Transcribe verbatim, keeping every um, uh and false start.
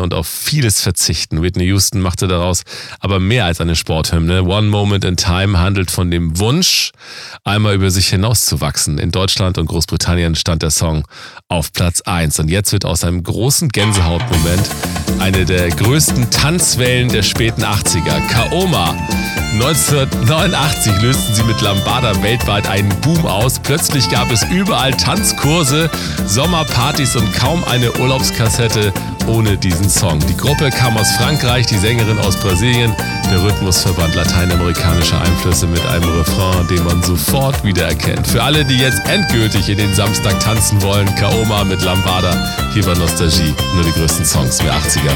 und auf vieles verzichten. Whitney Houston machte daraus aber mehr als eine Sporthymne. One Moment in Time handelt von dem Wunsch, einmal über sich hinauszuwachsen. In Deutschland und Großbritannien stand der Song auf Platz eins. Und jetzt wird aus einem großen Gänsehautmoment eine der größten Tanzwellen der späten achtziger. Kaoma. neunzehnhundertneunundachtzig lösten sie mit Lambada weltweit einen Boom aus. Plötzlich gab es überall Tanzkurse, Sommerpartys und kaum eine Urlaubskassette ohne diesen Song. Die Gruppe kam aus Frankreich, die Sängerin aus Brasilien. Der Rhythmus verband lateinamerikanische Einflüsse mit einem Refrain, den man sofort wiedererkennt. Für alle, die jetzt endgültig in den Samstag tanzen wollen, Kaoma mit Lambada. Hier war Nostalgie, nur die größten Songs der achtziger.